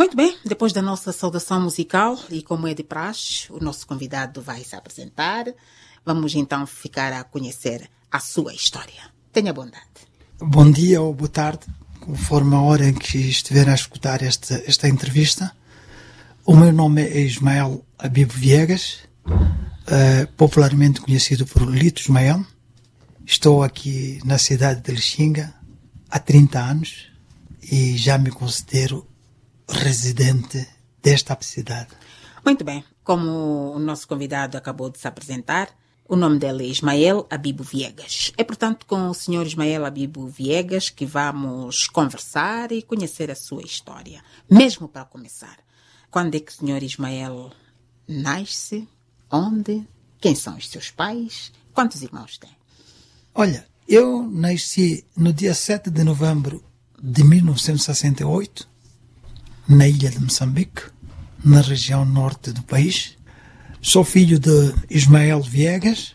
Muito bem, depois da nossa saudação musical, e como é de praxe, o nosso convidado vai se apresentar. Vamos então ficar a conhecer a sua história. Tenha bondade. Bom dia ou boa tarde, conforme a hora em que estiver a escutar esta entrevista. O meu nome é Ismael Habib Viegas, popularmente conhecido por Lito Ismael. Estou aqui na cidade de Lixinga há 30 anos e já me considero residente desta cidade. Muito bem, como o nosso convidado acabou de se apresentar, o nome dele é Ismael Habib Viegas. É, portanto, com o senhor Ismael Habib Viegas que vamos conversar e conhecer a sua história. Mesmo para começar, quando é que o senhor Ismael nasce? Onde? Quem são os seus pais? Quantos irmãos tem? Olha, eu nasci no dia 7 de novembro de 1968, na ilha de Moçambique, na região norte do país. Sou filho de Ismael Viegas.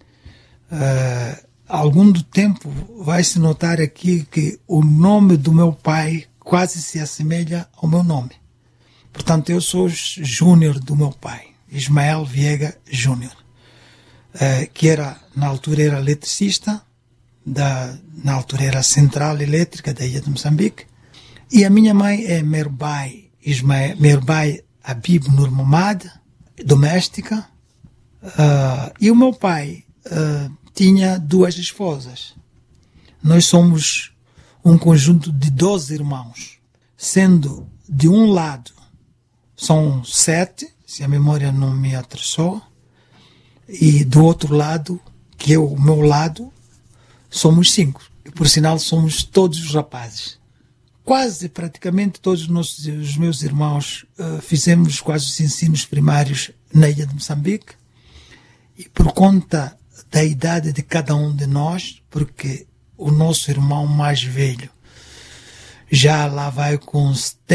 Há algum tempo vai-se notar aqui que o nome do meu pai quase se assemelha ao meu nome. Portanto, eu sou júnior do meu pai, Ismael Viegas Júnior, que na altura era eletricista, na altura era central elétrica da ilha de Moçambique. E a minha mãe é Merbai Habib Nur Mamad, doméstica. E o meu pai tinha 2 esposas. Nós somos um conjunto de 12 irmãos, sendo de um lado são 7, se a memória não me atrasou, e do outro lado, que é o meu lado, somos 5. E por sinal somos todos os rapazes. Quase, praticamente todos os meus irmãos fizemos quase os ensinos primários na ilha de Moçambique. E por conta da idade de cada um de nós, porque o nosso irmão mais velho já lá vai com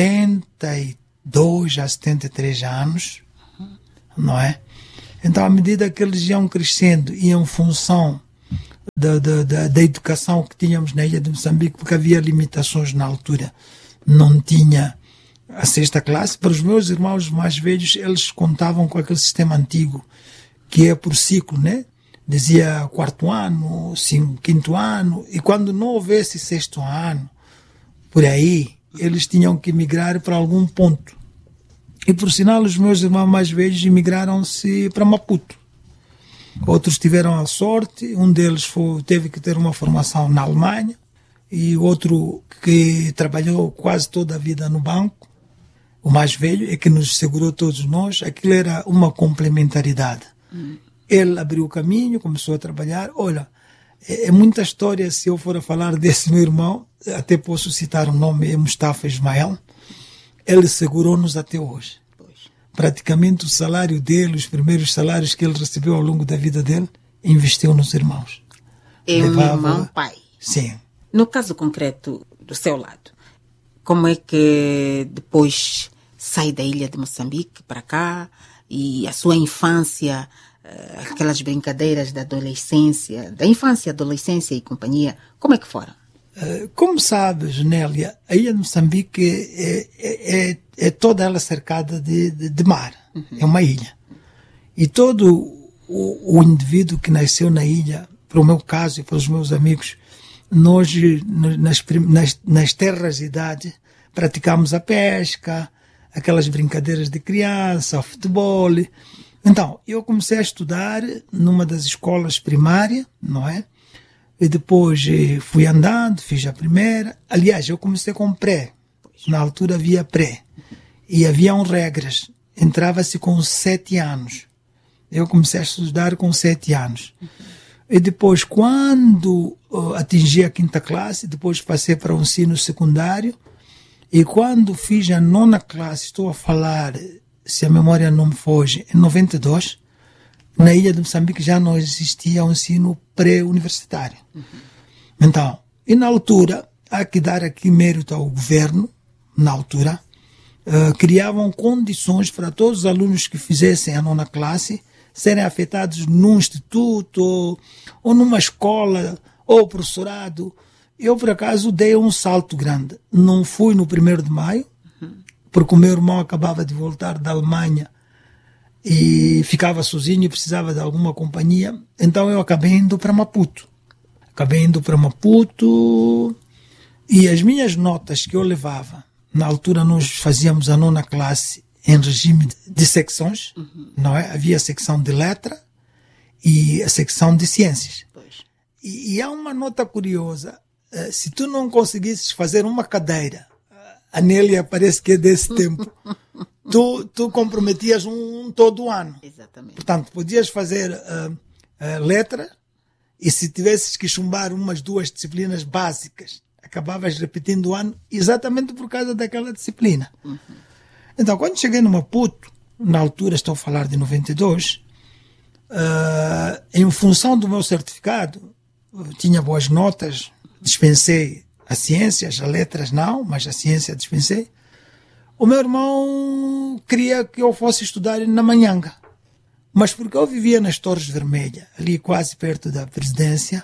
72 a 73 anos, não é? Então, à medida que eles iam crescendo e em função da educação que tínhamos na ilha de Moçambique, porque havia limitações na altura, não tinha a 6ª classe. Para os meus irmãos mais velhos, eles contavam com aquele sistema antigo, que é por ciclo, né? Dizia 4º ano, 5º ano, e quando não houvesse 6º ano, por aí, eles tinham que migrar para algum ponto. E por sinal, os meus irmãos mais velhos emigraram-se para Maputo. Outros tiveram a sorte, um deles teve que ter uma formação na Alemanha, e outro que trabalhou quase toda a vida no banco, o mais velho, é que nos segurou todos nós. Aquilo era uma complementaridade. Ele abriu o caminho, começou a trabalhar. Olha, é muita história. Se eu for a falar desse meu irmão, até posso citar o nome, é Mustafa Ismael. Ele segurou-nos até hoje. Praticamente o salário dele, os primeiros salários que ele recebeu ao longo da vida dele, investiu nos irmãos. É um irmão pai. Sim. No caso concreto do seu lado, como é que depois sai da ilha de Moçambique para cá e a sua infância, aquelas brincadeiras da adolescência, da infância, adolescência e companhia, como é que foram? Como sabes, Nélia, a ilha de Moçambique é toda ela cercada de mar. É uma ilha. E todo o indivíduo que nasceu na ilha, para o meu caso e para os meus amigos, nós, nas terras de idade, praticamos a pesca, aquelas brincadeiras de criança, o futebol. Então, eu comecei a estudar numa das escolas primárias, não é? E depois fui andando, fiz a primeira. Aliás, eu comecei com pré. Na altura havia pré. E haviam regras. Entrava-se com 7 anos. Eu comecei a estudar com 7 anos. E depois, quando atingi a 5ª classe, depois passei para o ensino secundário. E quando fiz a 9ª classe, estou a falar, se a memória não me foge, em 92, na ilha de Moçambique já não existia um ensino pré-universitário. Então, e na altura, há que dar aqui mérito ao governo, na altura, criavam condições para todos os alunos que fizessem a 9ª classe serem afetados num instituto ou numa escola ou professorado. Eu, por acaso, dei um salto grande. Não fui no 1º de maio, porque o meu irmão acabava de voltar da Alemanha e ficava sozinho e precisava de alguma companhia. Então eu acabei indo para Maputo. E as minhas notas que eu levava, na altura nós fazíamos a 9ª classe em regime de secções, não é? Havia a secção de letra e a secção de ciências. E há uma nota curiosa, se tu não conseguisses fazer uma cadeira, a Nélia parece que é desse tempo, tu comprometias todo o ano. Exatamente. Portanto, podias fazer letra e se tivesses que chumbar umas 2 disciplinas básicas, acabavas repetindo o ano exatamente por causa daquela disciplina. Então, quando cheguei no Maputo, na altura estou a falar de 92, em função do meu certificado, eu tinha boas notas, dispensei as ciências, as letras não, mas a ciência dispensei. O meu irmão queria que eu fosse estudar na Manhanga, mas porque eu vivia nas Torres Vermelhas, ali quase perto da presidência,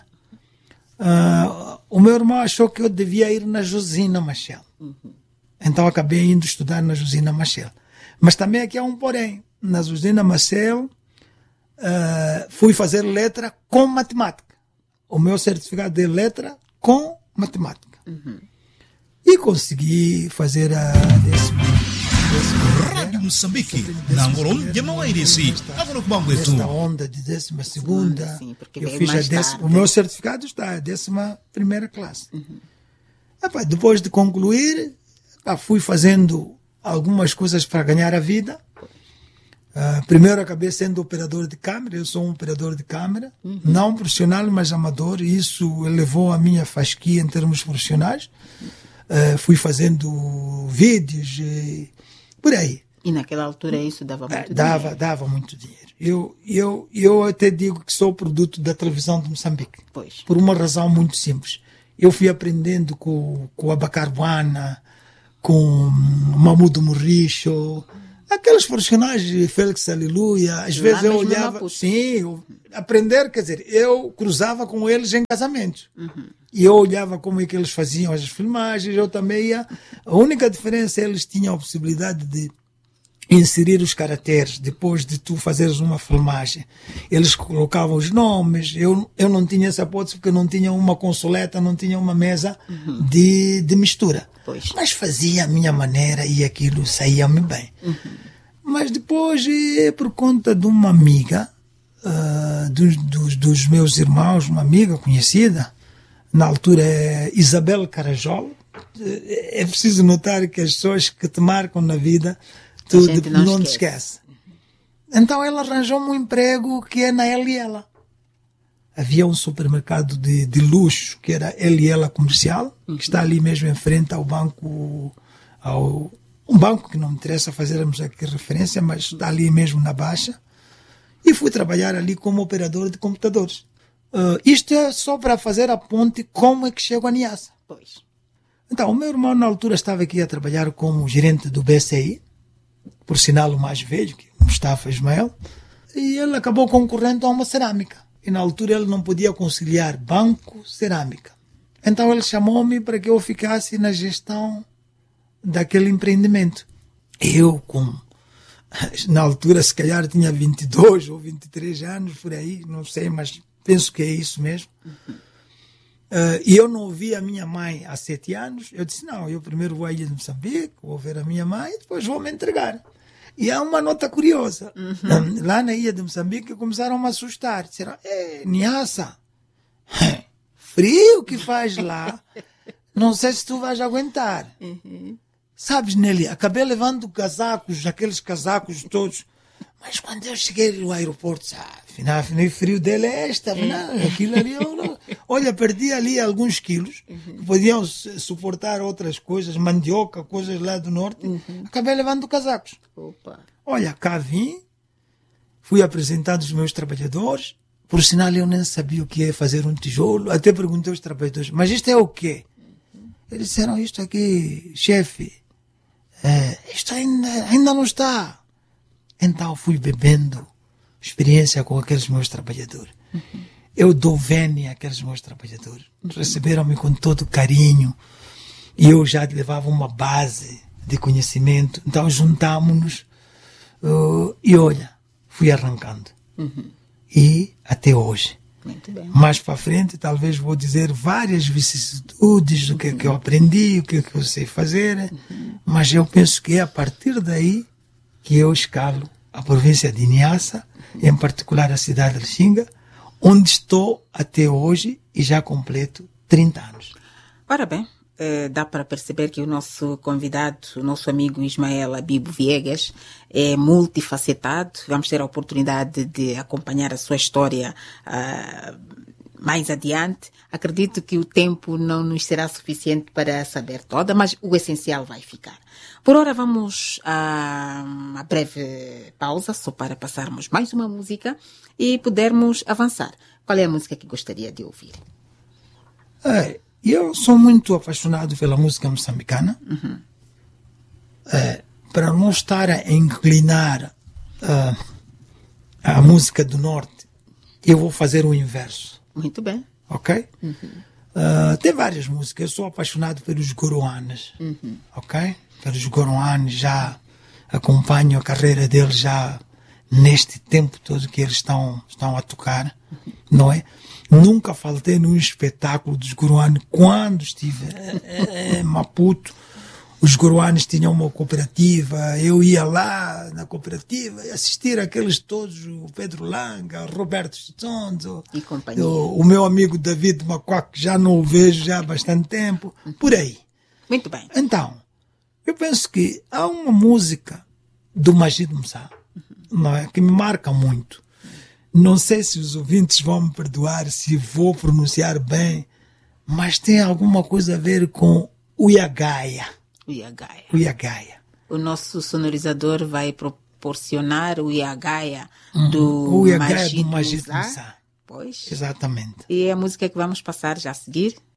o meu irmão achou que eu devia ir na Josina Machel. Então acabei indo estudar na Josina Machel. Mas também aqui há um porém. Na Josina Machel fui fazer letra com matemática. O meu certificado de letra com matemática. E consegui fazer a Rádio Moçambique, na Ngorong de Mauairisi, agora com o esta onda de 12ª. Sim, porque Eu veio fiz mais tarde. o meu certificado está a 11ª classe. Depois de concluir, fui fazendo algumas coisas para ganhar a vida. Primeiro acabei sendo operador de câmera. Eu sou um operador de câmera, não profissional, mas amador, e isso elevou a minha fasquia em termos profissionais. Fui fazendo vídeos por aí. E naquela altura isso dava muito dinheiro. Dava muito dinheiro. Eu até digo que sou produto da televisão de Moçambique. Pois. Por uma razão muito simples. Eu fui aprendendo com o Abacarbuana, com Mamudo Murricho, aqueles personagens, Félix Aleluia. Às vezes eu olhava. Sim, aprender, quer dizer, eu cruzava com eles em casamentos. E eu olhava como é que eles faziam as filmagens, eu também ia. A única diferença, eles tinham a possibilidade de inserir os caracteres depois de tu fazeres uma filmagem. Eles colocavam os nomes. Eu não tinha essa hipótese porque eu não tinha uma consoleta, não tinha uma mesa de mistura. Pois. Mas fazia a minha maneira e aquilo saía-me bem. Mas depois, por conta de uma amiga, dos meus irmãos, uma amiga conhecida, na altura é Isabel Carajol. É preciso notar que as pessoas que te marcam na vida, tu não te esquece. Então ela arranjou-me um emprego que é na Eliela. Havia um supermercado de luxo que era Eliela Comercial, que está ali mesmo em frente ao banco, um banco que não me interessa fazermos aqui referência, mas está ali mesmo na Baixa. E fui trabalhar ali como operador de computadores. Isto é só para fazer a ponte como é que chego a Niassa. Pois. Então, o meu irmão na altura estava aqui a trabalhar como gerente do BCI, por sinal o mais velho, que é Mustafa Ismael, e ele acabou concorrendo a uma cerâmica. E na altura ele não podia conciliar banco, cerâmica. Então ele chamou-me para que eu ficasse na gestão daquele empreendimento. Eu, na altura se calhar tinha 22 ou 23 anos, por aí, não sei, mas penso que é isso mesmo. E eu não vi a minha mãe há 7 anos. Eu disse, não, eu primeiro vou à Ilha de Moçambique, vou ver a minha mãe e depois vou me entregar. E há uma nota curiosa. Lá na Ilha de Moçambique começaram a me assustar. Disseram, Niassa, frio que faz lá, não sei se tu vais aguentar. Sabes, Nelly, acabei levando casacos, aqueles casacos todos. Mas quando eu cheguei no aeroporto, afinal, o frio dele é esta, afinal, aquilo ali, olha, perdi ali alguns quilos, que podiam suportar outras coisas, mandioca, coisas lá do norte, acabei levando casacos. Opa. Olha, cá vim, fui apresentado aos meus trabalhadores, por sinal eu nem sabia o que é fazer um tijolo, até perguntei aos trabalhadores, mas isto é o quê? Eles disseram, isto aqui, chefe, isto ainda não está. Então fui bebendo experiência com aqueles meus trabalhadores. Eu dou vênia àqueles meus trabalhadores. Receberam-me com todo carinho. E eu já levava uma base de conhecimento. Então juntámos-nos e olha, fui arrancando. E até hoje. Muito bem. Mais para frente, talvez vou dizer várias vicissitudes do que eu aprendi, o que eu sei fazer, mas eu penso que é a partir daí que eu escalo a província de Niassa, em particular a cidade de Lixinga, onde estou até hoje e já completo 30 anos. Ora bem, dá para perceber que o nosso convidado, o nosso amigo Ismael Abibo Viegas, é multifacetado. Vamos ter a oportunidade de acompanhar a sua história mais adiante. Acredito que o tempo não nos será suficiente para saber toda, mas o essencial vai ficar. Por ora, vamos a uma breve pausa, só para passarmos mais uma música e pudermos avançar. Qual é a música que gostaria de ouvir? Eu sou muito apaixonado pela música moçambicana. Para não estar a inclinar a música do norte, eu vou fazer o inverso. Muito bem. Ok? Tem várias músicas. Eu sou apaixonado pelos Goroanes. Ok? Pelos Goroanes, já acompanho a carreira deles já neste tempo todo que eles estão a tocar, não é? Nunca faltei num espetáculo dos Goroanes quando estive em Maputo. Os Goroanes tinham uma cooperativa, eu ia lá na cooperativa assistir aqueles todos, o Pedro Langa, o Roberto Stonzo, e companhia. O meu amigo David Macuac, que já não o vejo já há bastante tempo, por aí. Muito bem. Então, eu penso que há uma música do Magid Moussa, não é, que me marca muito. Não sei se os ouvintes vão me perdoar se vou pronunciar bem, mas tem alguma coisa a ver com o Iagaia. O Iagaia. O Iagaia. O nosso sonorizador vai proporcionar o Iagaia do o Iagaia do Magid Moussa. Moussa. Pois. Exatamente. E é a música que vamos passar já a seguir.